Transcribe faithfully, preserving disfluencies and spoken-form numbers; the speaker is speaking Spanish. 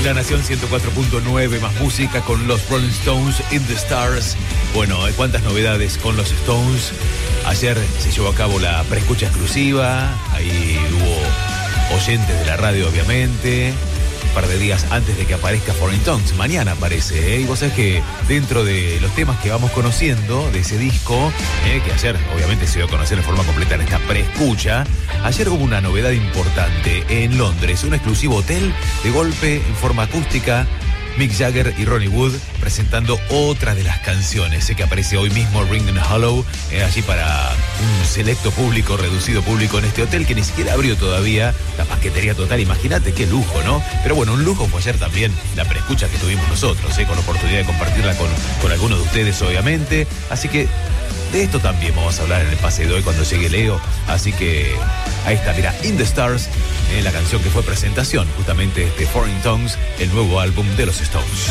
La Nación ciento cuatro punto nueve, más música con los Rolling Stones, In the Stars. Bueno, cuántas novedades con los Stones. Ayer se llevó a cabo la preescucha exclusiva. Ahí hubo oyentes de la radio, obviamente. Un par de días antes de que aparezca Foreign Tongues. Mañana aparece, ¿eh? Y vos sabés que dentro de los temas que vamos conociendo de ese disco, ¿eh? que ayer obviamente se dio a conocer en forma completa en esta preescucha, ayer hubo una novedad importante en Londres, un exclusivo hotel, de golpe en forma acústica, Mick Jagger y Ronnie Wood presentando otra de las canciones. Sé que aparece hoy mismo Ring and Hollow, eh, allí para un selecto público, reducido público en este hotel que ni siquiera abrió todavía, la paquetería total. Imagínate qué lujo, ¿no? Pero bueno, un lujo fue ayer también la preescucha que tuvimos nosotros, eh, con la oportunidad de compartirla con, con algunos de ustedes, obviamente. Así que de esto también vamos a hablar en el pase de hoy cuando llegue Leo. Así que ahí está, mira, In the Stars, eh, la canción que fue presentación justamente de Foreign Tongues, el nuevo álbum de los Stones.